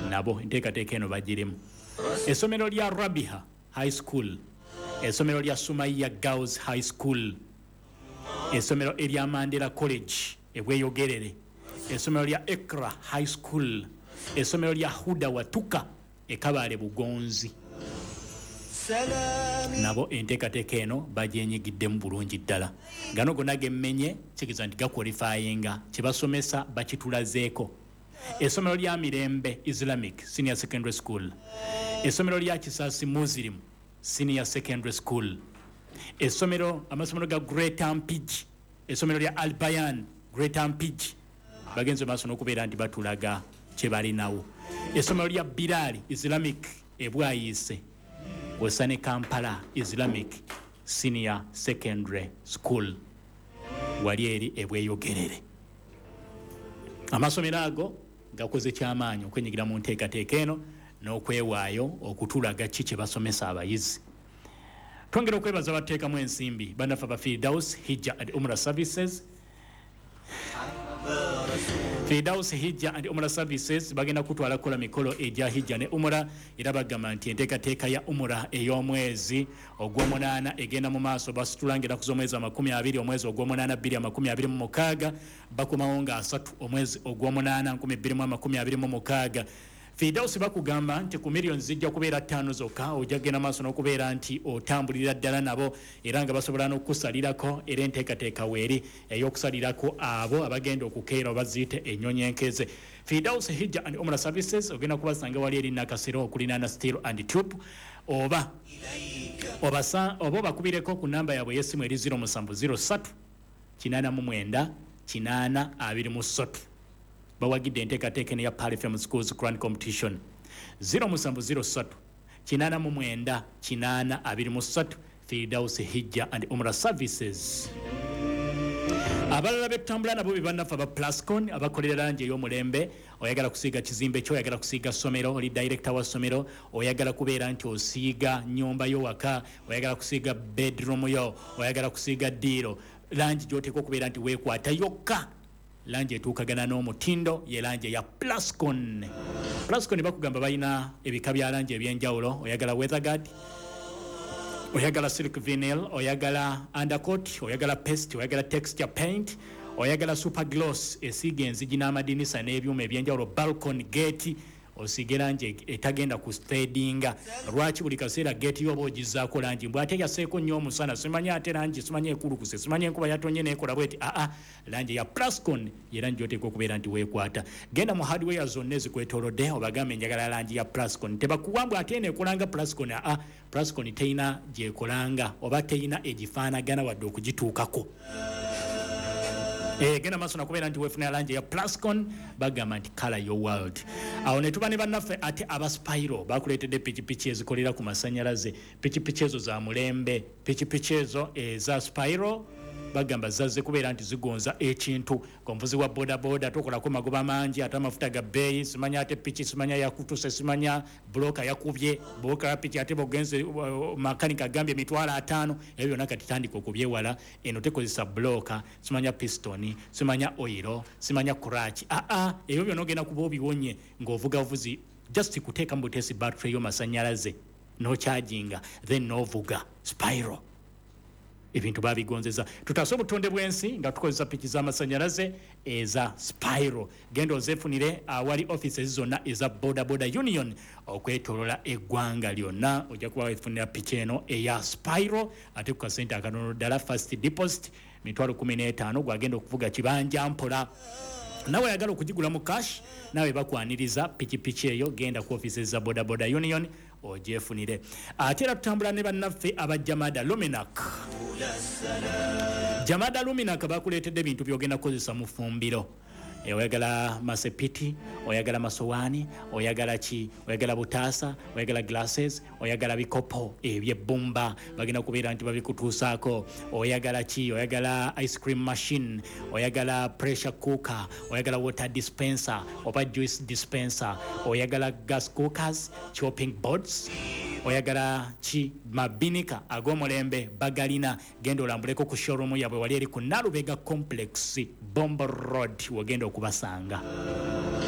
nabo enteekateeka eno bagirimu. Essomero lya Rabiha High School, essomero lya Sumaiya Girls High School, essomero erya Mandela College ebweyogerere, essomero lya Ekra High School, essomero lya Huda Watuka Kabale Bugonzi, nabo enteekateeka eno bagyenyigiddemu bulungi ddala. Gano gonna gemmenye kitegeeza nti gakwalifayinga kye basomesa bakitulazeeko. Essomero lya Mirembe Islamic Senior Secondary School, essomero lya Kisaasi Muslim Senior Secondary School, amasomero ga Greater Mpigi, essomero lya Albayan Greater Mpigi bagenze maaso n'okubeera nti batulaga kye balinawo. Essomero lya Bilali Islamic Bwayise, Wesane Kampala Islamic Senior Secondary School wali eri ebweyogerere. Amasomero ago gakoze kyamaanyi okwenyigira mu nteekateeka eno n'okwewaayo okutulaga ki kye basomesa abayizi. Twongera okwebaza abateekamu ensimbi bannaffe aba Firdaus Hijja and Umrah Services. Firdaus Hijja and Umrah Services bagenda kutwala kola mikolo egya Hijja ne Umrah era bagamba nti enteekateeka ya Umrah ey'omwezi ogw'omunaana egenda mu maaso basitulangira ku z'omwezi wa 20 omwezi ogw'omunaana 2026 bakomawo nga 3 omwezi ogw'omunaana 2026. Firdaus bakugamba nti ku millions zijja kubeera 5 zokka ojja kugenda maaso n'okubeera nti otambulira ddala nabo era nga basobola n'okusalirako era enteekateeka weeri ey'okusalirako abo abagenda okukeera baziyite ennyonyi enkeze. Firdaus Hijja and Umrah Services ogenda kubasanga wali eri Nakasero okulinaana Steel and Tube oba bakubireko ku namba yaabwe y'essimu eri 0703 89 823. Bawagidde enteekateeka ya Pali FM Schools Grand Competition 0703 89 823. Firdaus Hijja and Umrah Services. Abalala betambula nabo bibannaffe aba Plascon abakolera langi ey'omulembe. Oyagala kusiiga kizimbe kyo, oyagala kusiiga ssomero, oli director wa ssomero, oyagala kubeera nti osiiga nnyumba y'owaka, oyagala kusiiga bedroom yo, oyagala kusiiga ddiiro, langi gy'oteeka okubeera nti weekwata yokka langi etuukagana n'omutindo ye langi ya Plascon. Plascon bakugamba balina ebika bya langi ebyenjawulo. Oyagala weatherguard, oyagala silk vinyl, oyagala undercoat, oyagala paste, oyagala texture paint, oyagala super gloss esiiga enzigi n'amadinisa n'ebyuma ebyenjawulo, balcony gate osiige langi etagenda ku stadinga. Lwaki buli kaseera gate yoba ogizaako langi mbwate yaseeko nnyo omusana, simanyi ate langi, simanyi ekulukuse, simanyi enkuba yatonye neekola bweti. Langi ya Plascon ye langi oteeka okubeera nti weekwata. Genda mu hardware zonna ezikwetoolodde obagambe njagala langi ya Plascon. Tebakuwambwa ate eneekolanga Plascon. Plascon teyina gyekolanga oba teyina egifaanagana wadde okugituukako. Genda maaso nakubeera nti weefuna langi ya Plascon bagamba nti color your world. Awo ne tuba ne bannaffe ate aba Spiro bakuleetedde pikipiki ezikolera ku masannyalaze. Pikipiki ezo za mulembe, pikipiki ezo eza Spiro bagamba zazze kubeera nti zigonza ekintu. Omuvuzi wa bodaboda tokolako magoba mangi ate amafuta ga bbeeyi, simanya ate piki, simanya yakutuse, simanya buloka yakubye, buloka ya piki ate bogenze makanika agambye emitwalo 5. Ebyo byonna kati tandika okubyewala. Eno tekozesa buloka, simanya pistoni, simanya oilo, simanya kuraki. Ebyo byonna ogenda kuba obiwonye ng'ovuga vuzi just kuteeka mu buteesi battery y'omasannyalaze n'okyajinga then n'ovuga Spiro. Ebintu babigonzeza. Tutasa obutonde bw'ensi nga tukozesa piki z'amasannyalaze eza Spiro. Genda ozeefunire awali offices zonna eza Boda Union okwetoolola eggwanga lyonna. Ojja kuba weefunira piki eno eya Spiro ate ku kasente akatono ddala. First deposit $15,000 gwagenda okuvuga kibanja mpola. Nawe oyagala okugigula mu cash nawe bakwaniriza pikipiki eyo genda ku offices za Boda Union ogyefunire. Ate era tutambula ne bannaffe aba Jamada Luminac. Jamada Luminac bakuleetedde ebintu by'ogenda kukozesa mu ffumbiro. Oyagala masepiti, oyagala masowaani, oyagala ki, oyagala butaasa, oyagala glasses, oyagala bikopo ebyebbumba bagenda kubeera nti babikutuusaako. Oyagala ki, oyagala ice cream machine, oyagala pressure cooker, oyagala water dispenser oba juice dispenser, oyagala gas cookers, chopping boards, oyagala ki mabinika ag'omulembe bagalina. Genda olambuleko ku showroom yabwe wali eri ku Nalubega Complex Bombo Road wogenda okubasanga.